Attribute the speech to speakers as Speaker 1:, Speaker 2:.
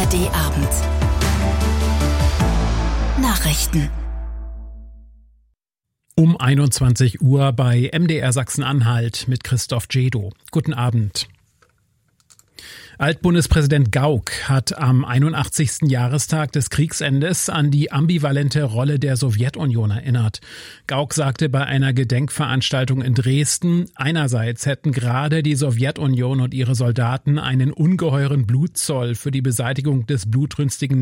Speaker 1: ARD Abend. Nachrichten.
Speaker 2: Um 21 Uhr bei MDR Sachsen-Anhalt mit Christoph Djedow. Guten Abend. Altbundespräsident Gauck hat am 81. Jahrestag des Kriegsendes an die ambivalente Rolle der Sowjetunion erinnert. Gauck sagte bei einer Gedenkveranstaltung in Dresden, einerseits hätten gerade die Sowjetunion und ihre Soldaten einen ungeheuren Blutzoll für die Beseitigung des blutrünstigen